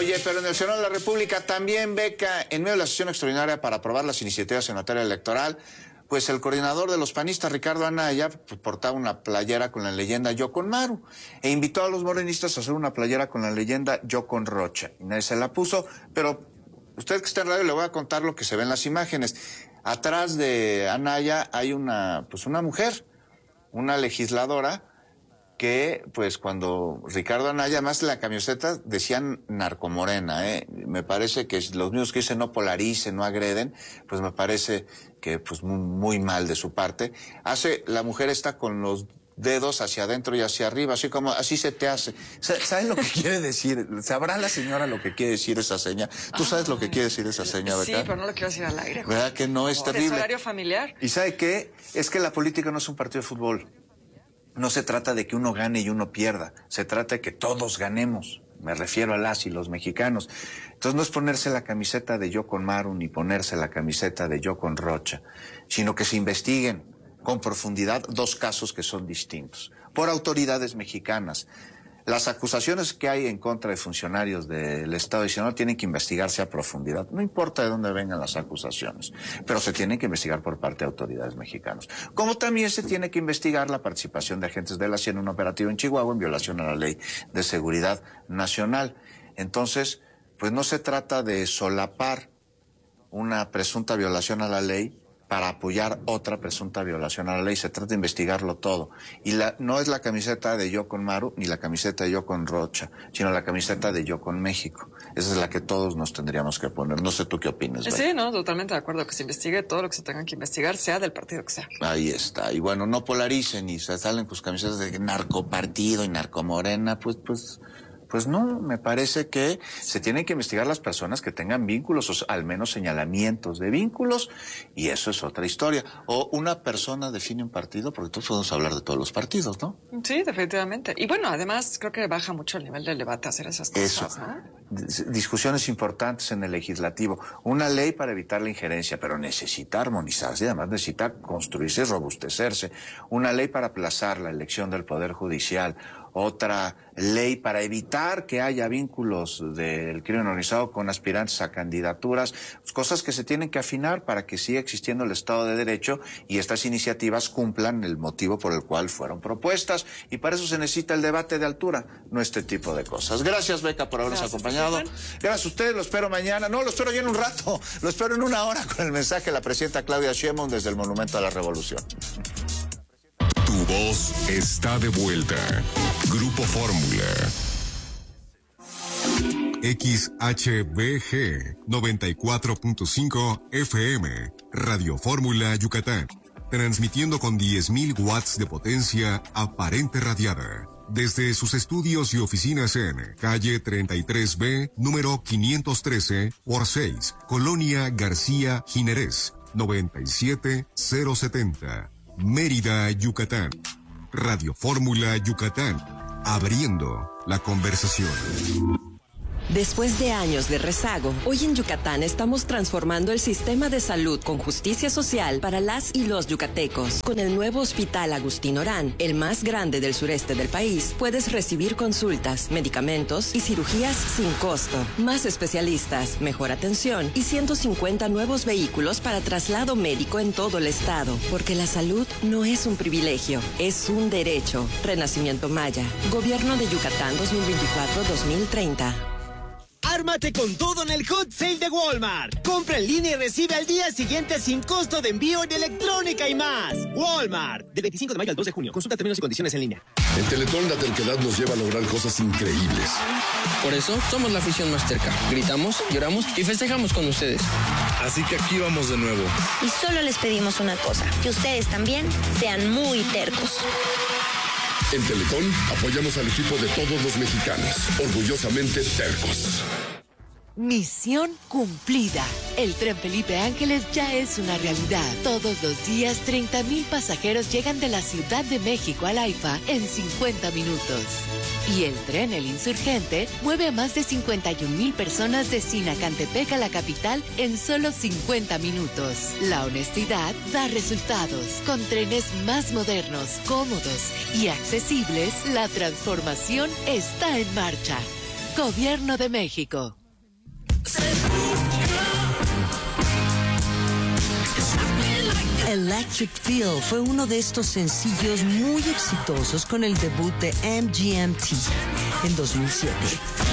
Oye, pero en el Senado de la República también, Beca, en medio de la sesión extraordinaria para aprobar las iniciativas en materia electoral, pues el coordinador de los panistas, Ricardo Anaya, portaba una playera con la leyenda Yo con Maru e invitó a los morenistas a hacer una playera con la leyenda Yo con Rocha. Y nadie se la puso, pero usted que está en radio le voy a contar lo que se ve en las imágenes. Atrás de Anaya hay una mujer, una legisladora, que pues cuando Ricardo Anaya, además la camiseta decían narcomorena, me parece que los mismos que dicen no polaricen, no agreden, pues me parece que pues muy mal de su parte. La mujer está con los dedos hacia adentro y hacia arriba, así se te hace. ¿Saben lo que quiere decir? ¿Sabrá la señora lo que quiere decir esa seña? ¿Tú sabes lo que quiere decir esa seña, verdad? Sí, pero no lo quiero decir al aire. ¿Verdad que no? Es terrible. Es horario familiar. ¿Y sabe qué? Es que la política no es un partido de fútbol. No se trata de que uno gane y uno pierda, se trata de que todos ganemos, me refiero a las y los mexicanos. Entonces no es ponerse la camiseta de Yo con Maru ni ponerse la camiseta de Yo con Rocha, sino que se investiguen con profundidad dos casos que son distintos, por autoridades mexicanas. Las acusaciones que hay en contra de funcionarios del Estado de Sinaloa tienen que investigarse a profundidad. No importa de dónde vengan las acusaciones, pero se tienen que investigar por parte de autoridades mexicanas. Como también se tiene que investigar la participación de agentes de la CIA en un operativo en Chihuahua en violación a la Ley de Seguridad Nacional. Entonces, pues no se trata de solapar una presunta violación a la ley para apoyar otra presunta violación a la ley. Se trata de investigarlo todo. Y no es la camiseta de Yo con Maru ni la camiseta de Yo con Rocha, sino la camiseta de Yo con México. Esa es la que todos nos tendríamos que poner. No sé tú qué opinas. Sí, no, totalmente de acuerdo. Que se investigue todo lo que se tenga que investigar, sea del partido que sea. Ahí está. Y bueno, no polaricen y se salen pues camisetas de narcopartido y narcomorena, pues no, me parece que se tienen que investigar las personas que tengan vínculos, o al menos señalamientos de vínculos, y eso es otra historia. O una persona define un partido, porque todos podemos hablar de todos los partidos, ¿no? Sí, definitivamente. Y bueno, además creo que baja mucho el nivel del debate hacer esas cosas, eso, ¿no? Discusiones importantes en el legislativo. Una ley para evitar la injerencia, pero necesita armonizarse y además necesita construirse y robustecerse. Una ley para aplazar la elección del Poder Judicial. Otra ley para evitar que haya vínculos del crimen organizado con aspirantes a candidaturas, cosas que se tienen que afinar para que siga existiendo el Estado de Derecho y estas iniciativas cumplan el motivo por el cual fueron propuestas, y para eso se necesita el debate de altura, no este tipo de cosas. Gracias, Beca, por habernos acompañado. Gracias a ustedes, lo espero mañana, no, lo espero ya en un rato, lo espero en una hora con el mensaje de la presidenta Claudia Sheinbaum desde el Monumento a la Revolución. Tu voz está de vuelta. Grupo Fórmula. XHBG 94.5 FM. Radio Fórmula Yucatán. Transmitiendo con 10.000 watts de potencia aparente radiada. Desde sus estudios y oficinas en calle 33B, número 513 por 6, Colonia García Jiménez, 97070. Mérida, Yucatán. Radio Fórmula Yucatán. Abriendo la conversación. Después de años de rezago, hoy en Yucatán estamos transformando el sistema de salud con justicia social para las y los yucatecos. Con el nuevo Hospital Agustín Orán, el más grande del sureste del país, puedes recibir consultas, medicamentos y cirugías sin costo. Más especialistas, mejor atención y 150 nuevos vehículos para traslado médico en todo el estado. Porque la salud no es un privilegio, es un derecho. Renacimiento Maya. Gobierno de Yucatán 2024-2030. Ármate con todo en el Hot Sale de Walmart. Compra en línea y recibe al día siguiente sin costo de envío en electrónica y más. Walmart. Del 25 de mayo al 2 de junio. Consulta términos y condiciones en línea. En Teletón la terquedad nos lleva a lograr cosas increíbles. Por eso somos la afición más terca. Gritamos, lloramos y festejamos con ustedes. Así que aquí vamos de nuevo. Y solo les pedimos una cosa. Que ustedes también sean muy tercos. En Teletón apoyamos al equipo de todos los mexicanos, orgullosamente tercos. Misión cumplida. El tren Felipe Ángeles ya es una realidad. Todos los días 30,000 pasajeros llegan de la Ciudad de México al AIFA en 50 minutos. Y el tren El Insurgente mueve a más de 51,000 personas de Sinacantepec a la capital en solo 50 minutos. La honestidad da resultados. Con trenes más modernos, cómodos y accesibles, la transformación está en marcha. Gobierno de México. Electric Feel fue uno de estos sencillos muy exitosos con el debut de MGMT en 2007.